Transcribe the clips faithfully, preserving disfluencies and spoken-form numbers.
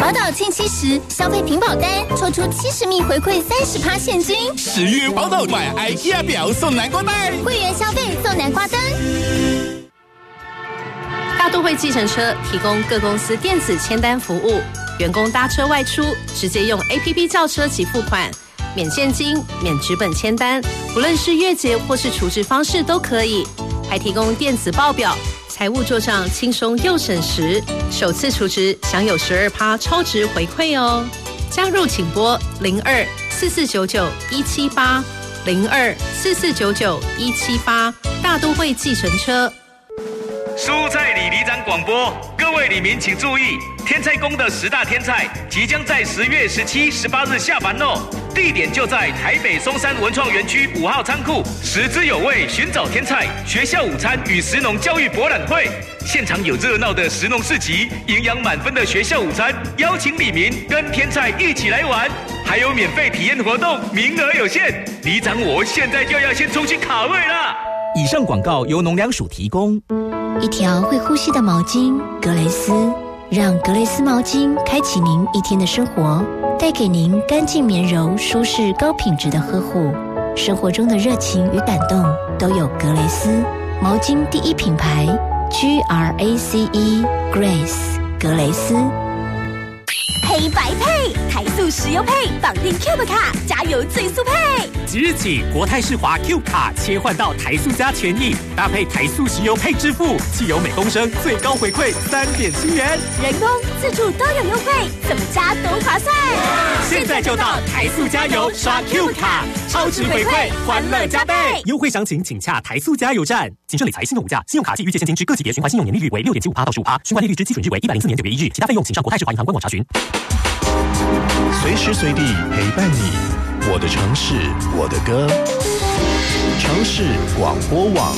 宝岛庆七十，消费屏保单抽出七十米回馈三十趴现金。 十月宝岛买 IKEA 表送南瓜袋， 会员消费送南瓜灯。 大都会计程车提供各公司电子签单服务，员工搭车外出直接用 A P P 叫车及付款，免现金、免纸本签单，不论是月结或是储值方式都可以，还提供电子报表，财务做账轻松又省时，首次储值享有 百分之十二 超值回馈哦。加入请拨零二四四九九一七八零二四四九九一七八，大都会计程车。 蔬菜里里长广播，各位里民请注意，天菜宫的十大天菜即将在十月十七、十八日下盘哦。地点就在台北松山文创园区五号仓库，食之有味，寻找天菜学校午餐与食农教育博览会，现场有热闹的食农市集，营养满分的学校午餐，邀请里民跟天菜一起来玩，还有免费体验活动，名额有限，里长我现在就要先冲去卡位啦。 以上广告由农粮署提供。 一条会呼吸的毛巾格蕾丝，让格蕾丝毛巾开启您一天的生活，带给您干净绵柔、舒适高品质的呵护。生活中的热情与感动都有格蕾丝毛巾第一品牌 G R A C E Grace 格蕾丝。 黑白配，台塑石油配，绑定 Cube 卡，加油最速配。 即日起，国泰世华 Q 卡切换到台塑加权益，搭配台塑石油配支付，汽油每公升最高回馈三点七元， 人工、自助都有优惠，怎么加都划算。 现在就到台塑加油刷 Q 卡，超值回馈，欢乐加倍。优惠详情请洽台塑加油站。谨慎理财，信用无价，信用卡及预借现金之各级别循环信用年利率为 百分之六点七五 到 百分之十五，循环利率之基准日为一百零四年九月一日，其他费用请上国泰世华银行官网查询。 随时随地陪伴你，我的城市，我的歌。城市广播网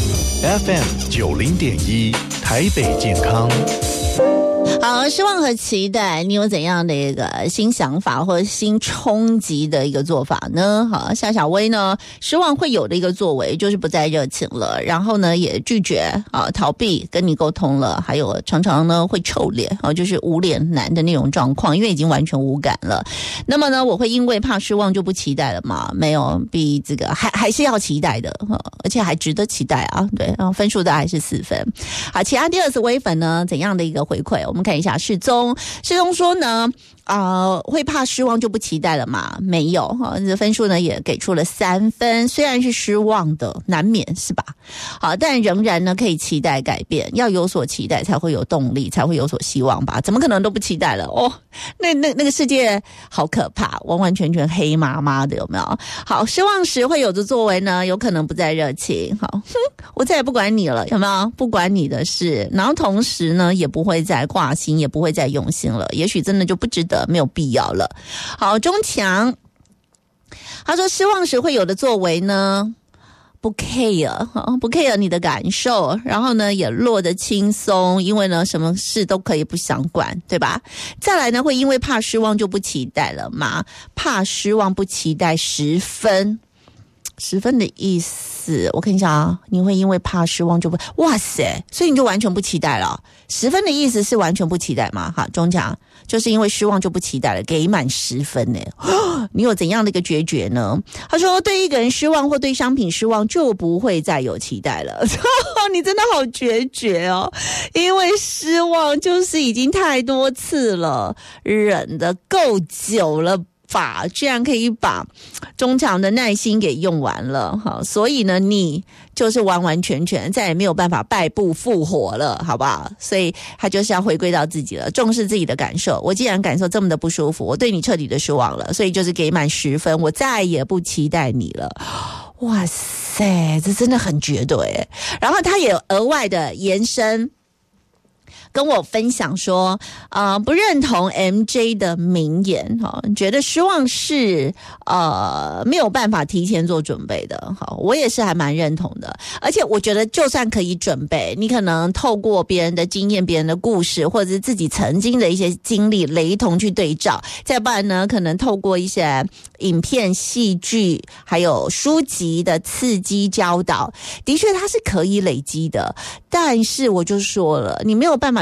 F M 九零点一，台北健康。 好，失望和期待，你有怎样的一个新想法或者新冲击的一个做法呢？好，夏小薇呢，失望会有的一个作为就是不再热情了，然后呢也拒绝啊逃避跟你沟通了，还有常常呢会臭脸啊，就是无脸男的那种状况，因为已经完全无感了。那么呢，我会因为怕失望就不期待了吗？没有，比这个还还是要期待的，而且还值得期待啊。对，然后分数的还是四分。好，其他第二次微粉呢，怎样的一个回馈？我们看一下世宗，世宗说呢，呃，会怕失望就不期待了嘛？没有哈，这分数呢也给出了三分，虽然是失望的，难免是吧？好，但仍然呢可以期待改变，要有所期待才会有动力，才会有所希望吧？怎么可能都不期待了？哦，那那那个世界好可怕，完完全全黑麻麻的，有没有？好，失望时会有的作为呢，有可能不再热情，好，哼，我再也不管你了，有没有？不管你的事，然后同时呢，也不会再挂心，也不会再用心了，也许真的就不值得，没有必要了。好，中强，他说失望时会有的作为呢，不 care 不 care 你的感受，然后呢也落得轻松，因为呢什么事都可以不想管，对吧？再来呢会因为怕失望就不期待了嘛，怕失望不期待十分，十分的意思我看一下啊，你会因为怕失望就不，哇塞，所以你就完全不期待了。十分的意思是完全不期待吗？好，中强就是因为失望就不期待了，给满十分呢。你有怎样的一个决绝呢？他说对一个人失望或对商品失望就不会再有期待了。你真的好决绝哦，因为失望就是已经太多次了，忍得够久了吧，居然可以把中强的耐心给用完了，好，所以呢你就是完完全全再也没有办法败部复活了，好不好？所以他就是要回归到自己了，重视自己的感受。我既然感受这么的不舒服，我对你彻底的失望了，所以就是给满十分，我再也不期待你了。哇塞，这真的很绝对。然后他也额外的延伸跟我分享说，呃，不认同 M J 的名言，哈，觉得失望是呃没有办法提前做准备的，好，我也是还蛮认同的。而且我觉得，就算可以准备，你可能透过别人的经验、别人的故事，或者是自己曾经的一些经历雷同去对照，再不然呢，可能透过一些影片、戏剧，还有书籍的刺激教导，的确它是可以累积的。但是我就说了，你没有办法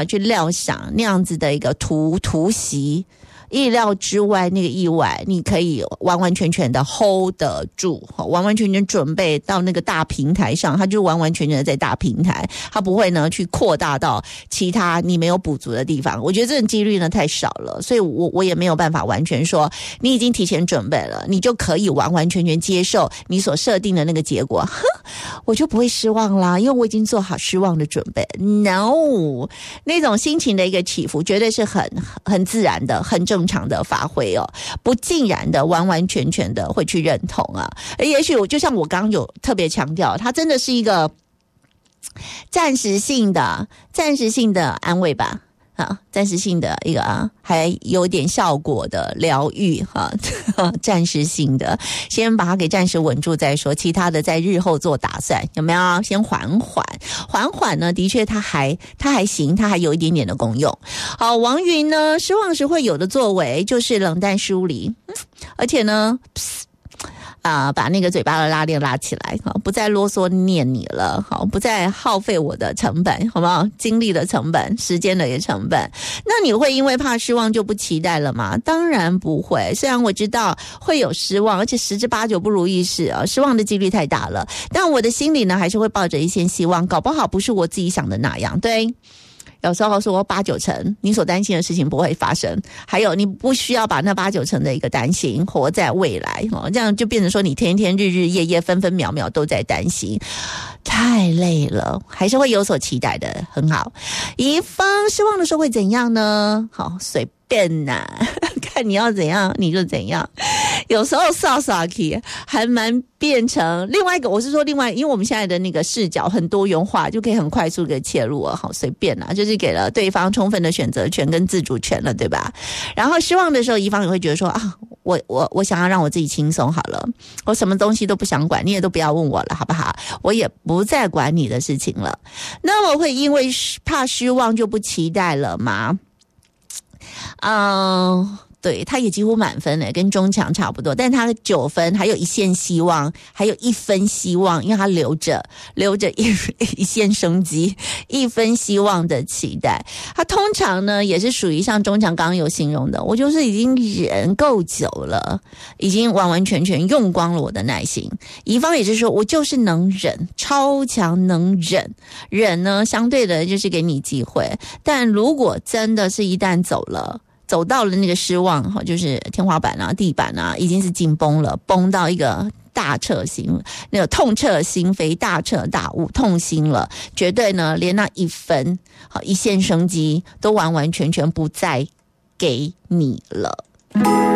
去料想那样子的一个突突袭。意料之外那个意外，你可以完完全全的 hold 得住，完完全全准备到那个大平台上，它就完完全全的在大平台，它不会呢去扩大到其他你没有补足的地方。我觉得这种几率呢太少了，所以我我也没有办法完全说你已经提前准备了，你就可以完完全全接受你所设定的那个结果，哼，我就不会失望啦，因为我已经做好失望的准备。 No， 那种心情的一个起伏绝对是很很自然的，很正常的发挥哦，不尽然的完完全全的会去认同啊。也许我就像我刚刚有特别强调，它真的是一个暂时性的暂时性的安慰吧，啊，暂时性的一个啊，还有点效果的疗愈哈，暂时性的，先把它给暂时稳住再说，其他的在日后做打算，有没有？先缓缓，缓缓呢，的确它还它还行，它还有一点点的功用。好，王云呢，失望时会有的作为就是冷淡疏离，嗯，而且呢。啊、呃，把那个嘴巴的拉链拉起来，好，不再啰嗦念你了，好，不再耗费我的成本，好不好？精力的成本，时间的一个成本。那你会因为怕失望就不期待了吗？当然不会。虽然我知道会有失望，而且十之八九不如意事啊，失望的几率太大了。但我的心里呢，还是会抱着一线希望，搞不好不是我自己想的那样，对。有时候说八九成你所担心的事情不会发生，还有你不需要把那八九成的一个担心活在未来，这样就变成说你天天日日夜夜分分秒秒都在担心，太累了，还是会有所期待的，很好。乙方失望的时候会怎样呢？好，随便呐、啊，看你要怎样你就怎样。有时候扫扫去还蛮变成另外一个，我是说另外，因为我们现在的那个视角很多元化，就可以很快速的切入了，好随便啦，就是给了对方充分的选择权跟自主权了，对吧？然后失望的时候，乙方也会觉得说啊，我我我想要让我自己轻松好了，我什么东西都不想管，你也都不要问我了，好不好？我也不再管你的事情了。那我会因为怕失望就不期待了吗？嗯。对，他也几乎满分了，跟中强差不多，但他的九分还有一线希望，还有一分希望，因为他留着留着一一线生机，一分希望的期待。他通常呢也是属于像中强刚刚有形容的，我就是已经忍够久了，已经完完全全用光了我的耐心。乙方也是说我就是能忍，超强能忍，忍呢相对的就是给你机会，但如果真的是一旦走了。走到了那个失望，就是天花板啊、地板啊，已经是紧绷了，绷到一个大彻心，那个痛彻心扉、大彻大悟、痛心了，绝对呢，连那一分好一线生机都完完全全不再给你了。